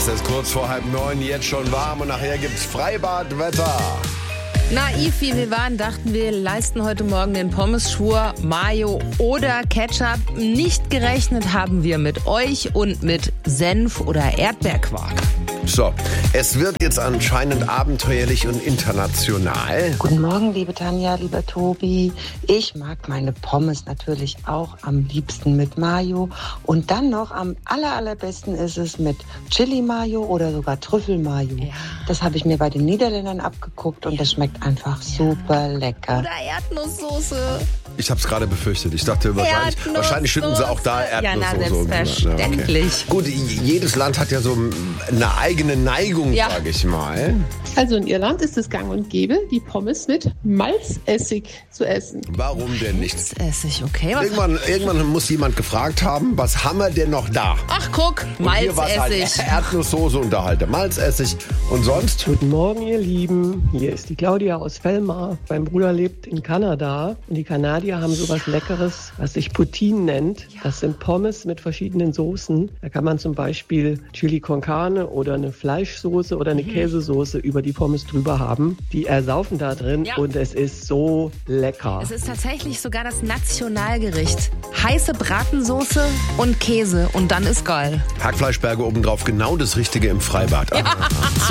Es ist kurz vor 8:30, jetzt schon warm und nachher gibt's Freibadwetter. Naiv wie wir waren, dachten wir, leisten heute Morgen den Pommes-Schwur, Mayo oder Ketchup. Nicht gerechnet haben wir mit euch und mit Senf oder Erdbeerquark. So, es wird jetzt anscheinend abenteuerlich und international. Guten Morgen, liebe Tanja, lieber Tobi. Ich mag meine Pommes natürlich auch am liebsten mit Mayo. Und dann noch am allerbesten ist es mit Chili-Mayo oder sogar Trüffel-Mayo. Ja. Das habe ich mir bei den Niederländern abgeguckt und das schmeckt einfach super lecker. Oder Erdnusssoße. Ich habe es gerade befürchtet. Ich dachte, wahrscheinlich schütten sie auch da Erdnusssoße. Ja, selbstverständlich. Okay. Gut, jedes Land hat ja so eine eigene Neigung, sage ich mal. Also in Irland ist es gang und gäbe, die Pommes mit Malzessig zu essen. Warum denn nicht? Malzessig, okay. Irgendwann muss jemand gefragt haben, was haben wir denn noch da? Ach, guck, Und hier war Malzessig. es halt Erdnusssoße und da halt der Malzessig. Und sonst? Guten Morgen, ihr Lieben. Hier ist die Claudia aus Fellmar. Mein Bruder lebt in Kanada und die Kanadier haben sowas Leckeres, was sich Poutine nennt. Das sind Pommes mit verschiedenen Soßen. Da kann man zum Beispiel Chili con Carne oder eine Fleischsoße oder eine Käsesoße über die Pommes drüber haben. Die ersaufen da drin und es ist so lecker. Es ist tatsächlich sogar das Nationalgericht. Heiße Bratensoße und Käse und dann ist geil. Hackfleischberge obendrauf, genau das Richtige im Freibad. Ah, super.